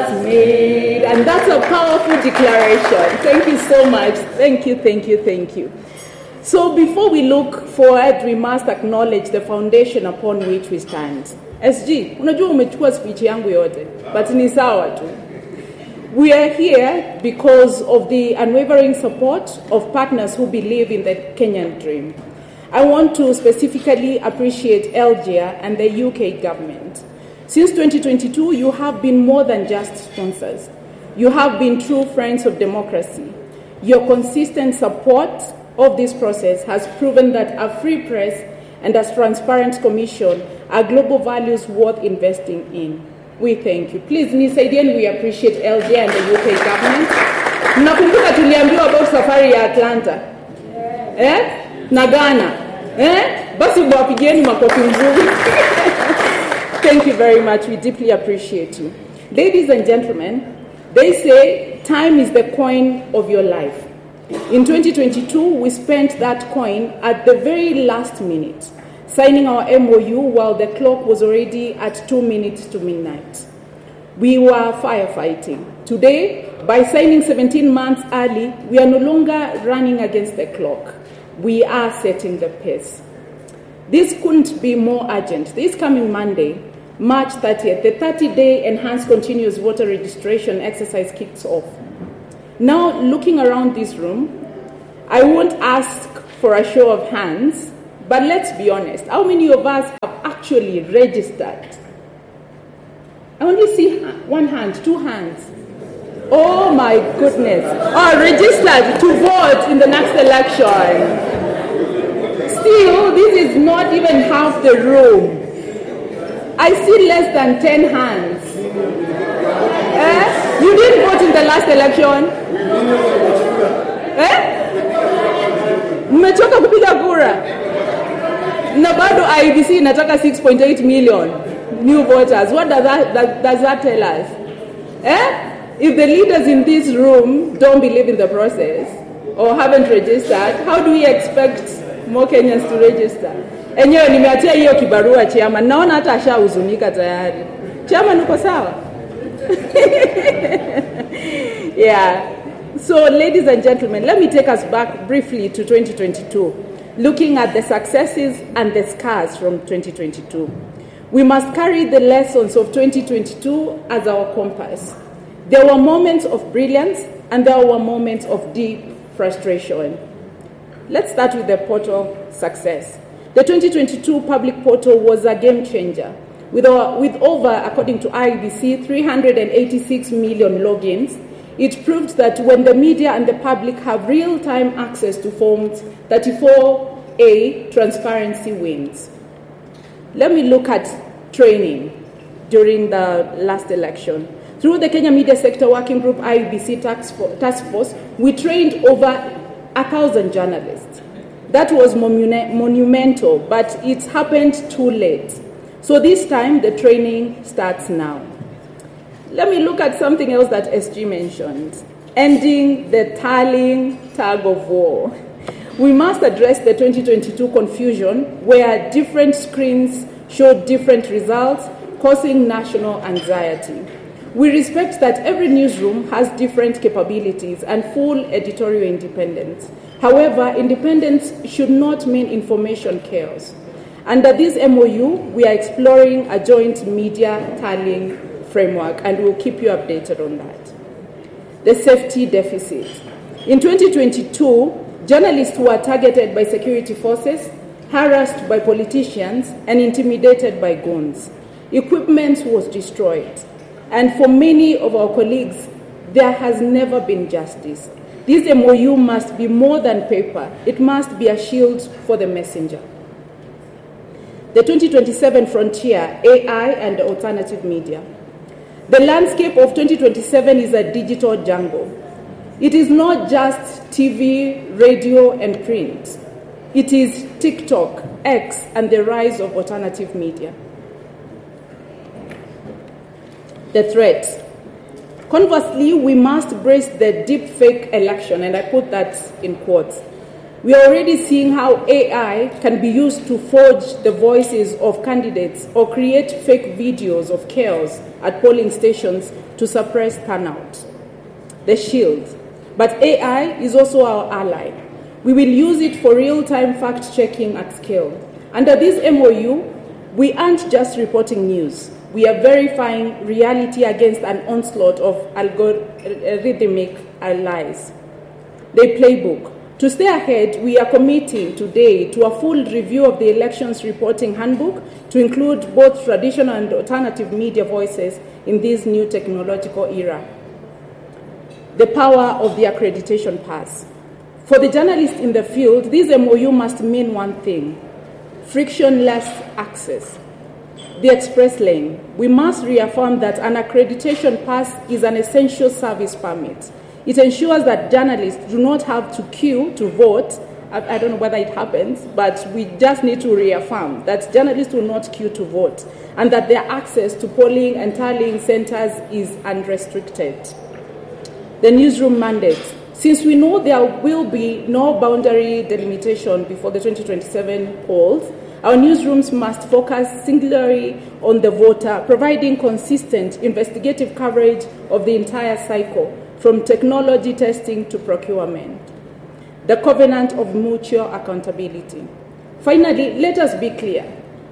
was made. And that's a powerful declaration. Thank you so much. Thank you. So before we look forward, we must acknowledge the foundation upon which we stand. SG, unajua umechukua speech yangu yote, but ni sawa tu. We are here because of the unwavering support of partners who believe in the Kenyan dream. I want to specifically appreciate Algeria and the UK government. Since 2022, you have been more than just sponsors. You have been true friends of democracy. Your consistent support of this process has proven that a free press and a transparent commission are global values worth investing in. We thank you. Please, nisaidieni, we appreciate LG and the UK government. Mnakumbuka tuliambiwa about safari ya Atlanta? Na Ghana? Basi wapigieni makofi mzuri. Thank you very much. We deeply appreciate you. Ladies and gentlemen, they say time is the coin of your life. In 2022, we spent that coin at the very last minute, signing our MOU while the clock was already at 2 minutes to midnight. We were firefighting. Today, by signing 17 months early, we are no longer running against the clock. We are setting the pace. This couldn't be more urgent. This coming Monday, March 30th, the 30-day enhanced continuous voter registration exercise kicks off. Now, looking around this room, I won't ask for a show of hands, but let's be honest. How many of us have actually registered? I only see one hand, two hands. Oh my goodness. Oh, registered to vote in the next election. Still, this is not even half the room. I see less than 10 hands. You didn't vote in the last election? Mmechoka kupiga kura? Na bado IEBC inataka 6.8 million new voters. What does that tell us? If the leaders in this room don't believe in the process or haven't registered, how do we expect more Kenyans to register? Enyewe nimeatia hiyo kibarua chairman. Naona hata ashahuzunika tayari. Chairman uko sawa? Yeah. So, ladies and gentlemen, let me take us back briefly to 2022, looking at the successes and the scars from 2022. We must carry the lessons of 2022 as our compass. There were moments of brilliance and there were moments of deep frustration. Let's start with the portal success. The 2022 public portal was a game changer. With over, according to IEBC, 386 million logins, it proved that when the media and the public have real-time access to forms, 34A, transparency wins. Let me look at training during the last election. Through the Kenya Media Sector Working Group IEBC Task Force, we trained over 1,000 journalists. That was monumental, but it happened too late. So this time, the training starts now. Let me look at something else that SG mentioned, ending the tallying tug of war. We must address the 2022 confusion where different screens showed different results, causing national anxiety. We respect that every newsroom has different capabilities and full editorial independence. However, independence should not mean information chaos. Under this MOU, we are exploring a joint media tallying framework, and we'll keep you updated on that. The safety deficit. In 2022, journalists were targeted by security forces, harassed by politicians, and intimidated by goons. Equipment was destroyed. And for many of our colleagues, there has never been justice. This MOU must be more than paper. It must be a shield for the messenger. The 2027 frontier, AI and alternative media. The landscape of 2027 is a digital jungle. It is not just TV, radio, and print. It is TikTok, X, and the rise of alternative media. The threats. Conversely, we must brace the deep fake election, and I put that in quotes. We are already seeing how AI can be used to forge the voices of candidates or create fake videos of chaos at polling stations to suppress turnout. The shield. But AI is also our ally. We will use it for real-time fact-checking at scale. Under this MOU, we aren't just reporting news. We are verifying reality against an onslaught of algorithmic lies. The playbook. To stay ahead, we are committing today to a full review of the elections reporting handbook to include both traditional and alternative media voices in this new technological era. The power of the accreditation pass. For the journalists in the field, this MOU must mean one thing: frictionless access. The express lane. We must reaffirm that an accreditation pass is an essential service permit. It ensures that journalists do not have to queue to vote. I don't know whether it happens, but we just need to reaffirm that journalists will not queue to vote and that their access to polling and tallying centers is unrestricted. The newsroom mandate. Since we know there will be no boundary delimitation before the 2027 polls, our newsrooms must focus singularly on the voter, providing consistent investigative coverage of the entire cycle, from technology testing to procurement. The covenant of mutual accountability. Finally, let us be clear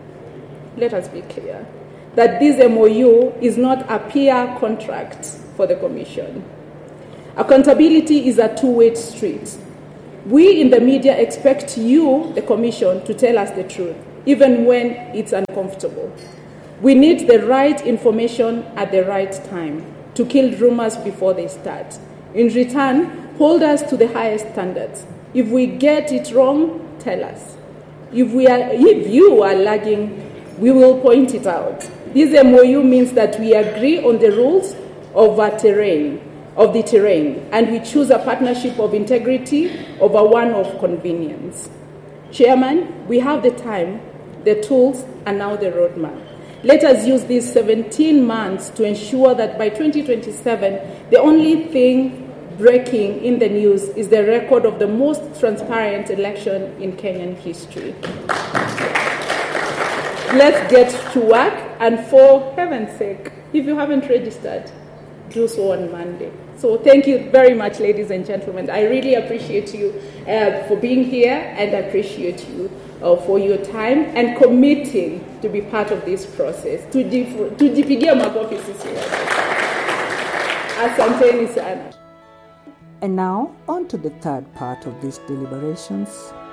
that this MOU is not a peer contract for the Commission. Accountability is a two-way street. We in the media expect you, the Commission, to tell us the truth, even when it's uncomfortable. We need the right information at the right time to kill rumors before they start. In return, hold us to the highest standards. If we get it wrong, tell us. If you are lagging, we will point it out. This MOU means that we agree on the rules of the terrain, and we choose a partnership of integrity over one of convenience. Chairman, we have the time, the tools, and now the roadmap. Let us use these 17 months to ensure that by 2027, the only thing breaking in the news is the record of the most transparent election in Kenyan history. Let's get to work, and for heaven's sake, if you haven't registered, do so on Monday. So thank you very much, ladies and gentlemen. I really appreciate you for being here, and I appreciate you for your time and committing to be part of this process. Tujipigie makofi sisi wote. Asanteni sana. And now, on to the third part of these deliberations.